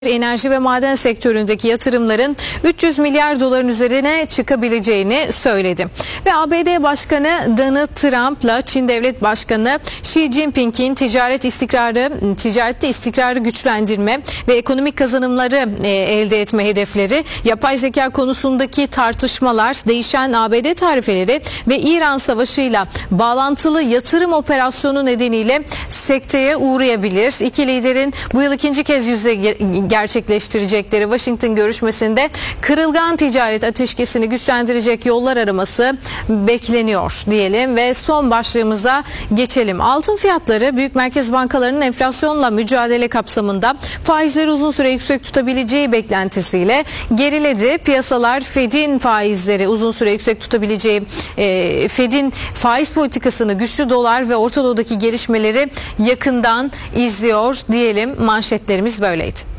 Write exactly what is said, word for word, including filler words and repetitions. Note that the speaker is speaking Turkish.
Enerji ve maden sektöründeki yatırımların üç yüz milyar doların üzerine çıkabileceğini söyledi. Ve A B D Başkanı Donald Trump'la Çin Devlet Başkanı Xi Jinping'in ticaret istikrarı, ticarette istikrarı güçlendirme ve ekonomik kazanımları e, elde etme hedefleri, yapay zeka konusundaki tartışmalar, değişen A B D tarifeleri ve İran Savaşı'yla bağlantılı yatırım operasyonu nedeniyle sekteye uğrayabilir. İki liderin bu yıl ikinci kez yüze gerçekleştirecekleri Washington görüşmesinde kırılgan ticaret ateşkesini güçlendirecek yollar araması bekleniyor diyelim ve son başlığımıza geçelim. Altın fiyatları büyük merkez bankalarının enflasyonla mücadele kapsamında faizleri uzun süre yüksek tutabileceği beklentisiyle geriledi. Piyasalar Fed'in faizleri uzun süre yüksek tutabileceği, e, Fed'in faiz politikasını, güçlü dolar ve Orta Doğu'daki gelişmeleri yakından izliyor diyelim. Manşetlerimiz böyleydi.